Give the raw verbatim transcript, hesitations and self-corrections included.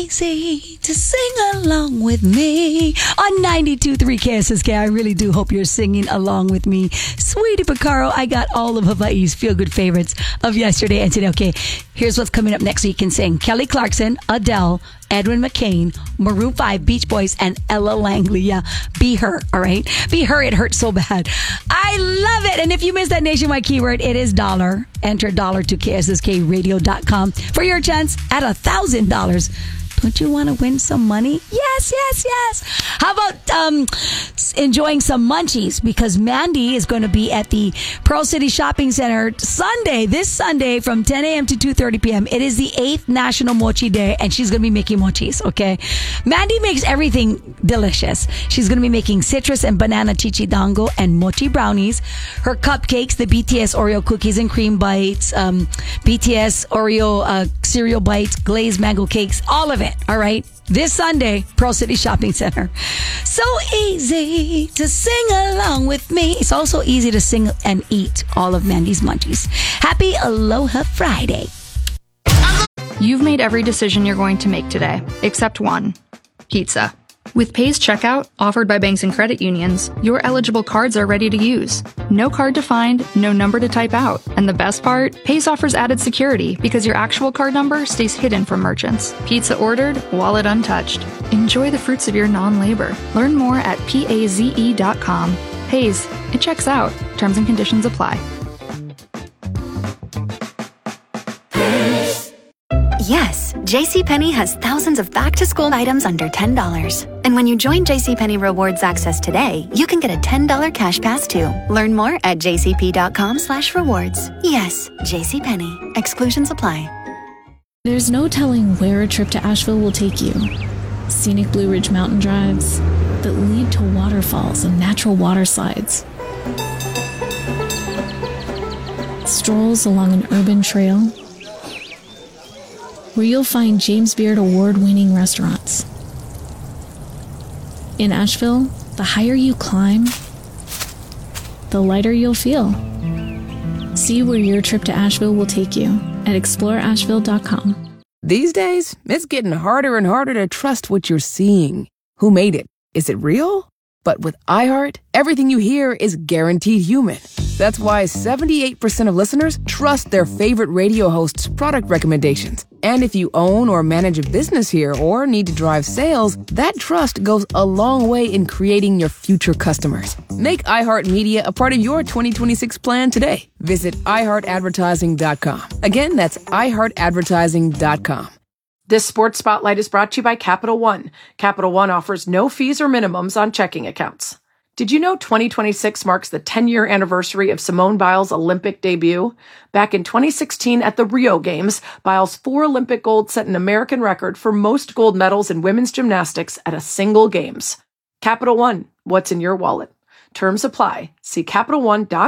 easy to sing along with me on ninety-two point three K S S K. I really do hope you're singing along with me. Sweetie Picaro, I got all of Hawaii's feel-good favorites of yesterday and today. Okay, here's what's coming up next week. You can sing Kelly Clarkson, Adele, Edwin McCain, Maroon five, Beach Boys, and Ella Langley. Yeah, Be Her, all right? Be Her, it hurts so bad. I love it. And if you missed that nationwide keyword, it is dollar. Enter dollar to K S S K radio dot com for your chance at a thousand dollars. Don't you want to win some money? Yes, yes, yes. How about um, enjoying some munchies? Because Mandy is going to be at the Pearl City Shopping Center Sunday, this Sunday from ten a.m. to two thirty p.m. It is the eighth National Mochi Day, and she's going to be making mochis, okay? Mandy makes everything delicious. She's going to be making citrus and banana chichidango and mochi brownies. Her cupcakes, the B T S Oreo cookies and cream bites, um, B T S Oreo uh, cereal bites, glazed mango cakes, all of it. All right. This Sunday, Pearl City Shopping Center. So easy to sing along with me. It's also easy to sing and eat all of Mandy's munchies. Happy Aloha Friday. You've made every decision you're going to make today, except one. Pizza. With Pay's checkout, offered by banks and credit unions, your eligible cards are ready to use. No card to find, no number to type out. And the best part? Pay's offers added security because your actual card number stays hidden from merchants. Pizza ordered, wallet untouched. Enjoy the fruits of your non-labor. Learn more at paze dot com. Pay's, it checks out. Terms and conditions apply. Yes, JCPenney has thousands of back-to-school items under ten dollars. And when you join JCPenney Rewards Access today, you can get a ten dollars cash pass too. Learn more at jcp.com slash rewards. Yes, JCPenney. Exclusions apply. There's no telling where a trip to Asheville will take you. Scenic Blue Ridge mountain drives that lead to waterfalls and natural water slides. Strolls along an urban trail where you'll find James Beard award-winning restaurants. In Asheville, the higher you climb, the lighter you'll feel. See where your trip to Asheville will take you at explore asheville dot com. These days, it's getting harder and harder to trust what you're seeing. Who made it? Is it real? But with iHeart, everything you hear is guaranteed human. That's why seventy-eight percent of listeners trust their favorite radio host's product recommendations. And if you own or manage a business here or need to drive sales, that trust goes a long way in creating your future customers. Make iHeartMedia a part of your twenty twenty-six plan today. Visit i heart advertising dot com. Again, that's i heart advertising dot com. This Sports Spotlight is brought to you by Capital One. Capital One offers no fees or minimums on checking accounts. Did you know twenty twenty-six marks the ten-year anniversary of Simone Biles' Olympic debut? Back in twenty sixteen at the Rio Games, Biles' four Olympic gold set an American record for most gold medals in women's gymnastics at a single Games. Capital One, what's in your wallet? Terms apply. See Capital One dot com.